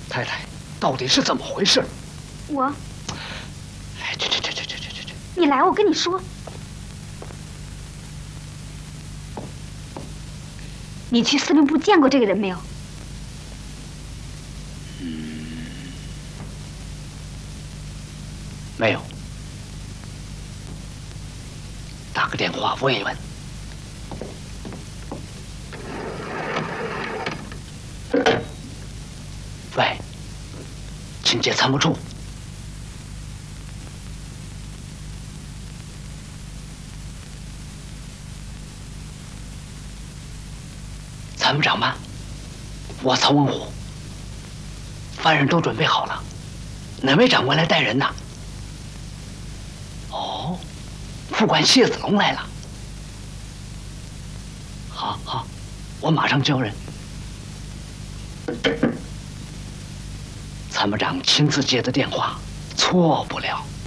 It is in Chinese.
太太，到底是怎么回事？ 我， 哎，去！ 你来，我跟你说。你去司令部见过这个人没有？ 没有。打个电话问一问。喂，请接参谋处。参谋长吗？我曹文虎。犯人都准备好了，哪位长官来带人呢？哦，副官谢子龙来了。好，我马上叫人。参谋长亲自接的电话，错不了。